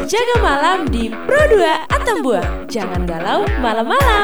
Jaga malam di Pro 2 Atambua. Jangan galau malam-malam.